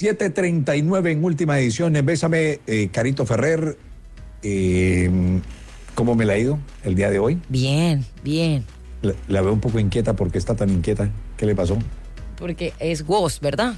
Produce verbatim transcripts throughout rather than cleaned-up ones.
siete treinta y nueve en última edición. Bésame, eh, Carito Ferrer. Eh, ¿Cómo me la ha ido el día de hoy? Bien, bien. La, la veo un poco inquieta. ¿Por qué está tan inquieta? ¿Qué le pasó? Porque es Woz, ¿verdad?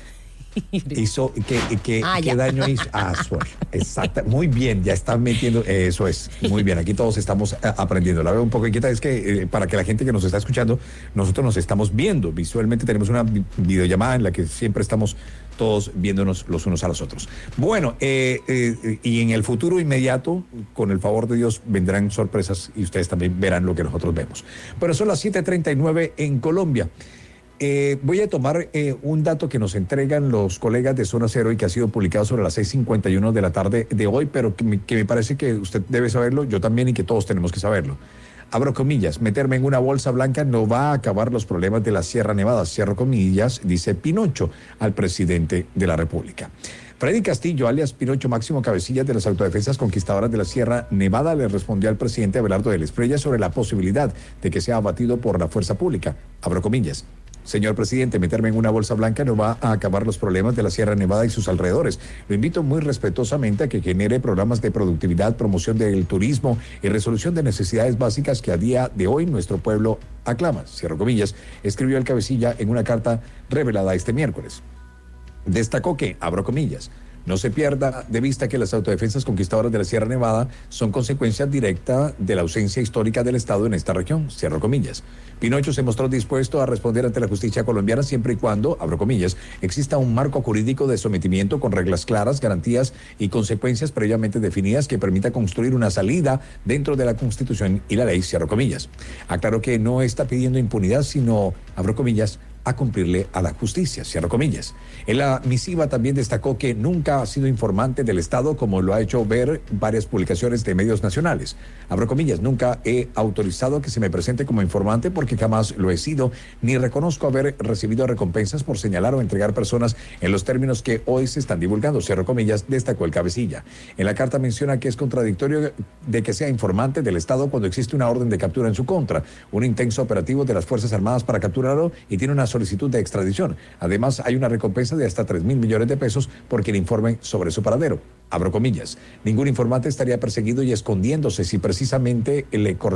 Hizo, ¿qué, qué, ah, qué daño hizo? Ah, suave. Exacto. Muy bien, ya están metiendo. Eh, eso es. Muy bien, aquí todos estamos eh, aprendiendo. La veo un poco inquieta. Es que eh, para que la gente que nos está escuchando, nosotros nos estamos viendo. Visualmente tenemos una videollamada en la que siempre estamos todos viéndonos los unos a los otros. Bueno, eh, eh, y en el futuro inmediato, con el favor de Dios, vendrán sorpresas y ustedes también verán lo que nosotros vemos. Pero son las siete treinta y nueve en Colombia. Eh, voy a tomar eh, un dato que nos entregan los colegas de Zona Cero y que ha sido publicado sobre las seis cincuenta y uno de la tarde de hoy, pero que me, que me parece que usted debe saberlo, yo también, y que todos tenemos que saberlo. Abro comillas, meterme en una bolsa blanca no va a acabar los problemas de la Sierra Nevada. Cierro comillas, dice Pinocho al presidente de la República. Freddy Castillo, alias Pinocho, máximo cabecilla de las autodefensas conquistadoras de la Sierra Nevada, le respondió al presidente Abelardo de la Espriella sobre la posibilidad de que sea abatido por la fuerza pública. Abro comillas. Señor presidente, meterme en una bolsa blanca no va a acabar los problemas de la Sierra Nevada y sus alrededores. Lo invito muy respetuosamente a que genere programas de productividad, promoción del turismo y resolución de necesidades básicas que a día de hoy nuestro pueblo aclama. Cierro comillas, escribió el cabecilla en una carta revelada este miércoles. Destacó que, abro comillas, no se pierda de vista que las autodefensas conquistadoras de la Sierra Nevada son consecuencia directa de la ausencia histórica del Estado en esta región, cierro comillas. Pinocho se mostró dispuesto a responder ante la justicia colombiana siempre y cuando, abro comillas, exista un marco jurídico de sometimiento con reglas claras, garantías y consecuencias previamente definidas que permita construir una salida dentro de la Constitución y la ley, cierro comillas. Aclaró que no está pidiendo impunidad, sino, abro comillas, a cumplirle a la justicia, cierro comillas. En la misiva también destacó que nunca ha sido informante del Estado, como lo ha hecho ver varias publicaciones de medios nacionales. Abro comillas, nunca he autorizado que se me presente como informante porque jamás lo he sido, ni reconozco haber recibido recompensas por señalar o entregar personas en los términos que hoy se están divulgando, cierro comillas, destacó el cabecilla. En la carta menciona que es contradictorio de que sea informante del Estado cuando existe una orden de captura en su contra, un intenso operativo de las Fuerzas Armadas para capturarlo y tiene una solicitud de extradición. Además, hay una recompensa de hasta tres mil millones de pesos por quien informe sobre su paradero. Abro comillas. Ningún informante estaría perseguido y escondiéndose si precisamente le corresponde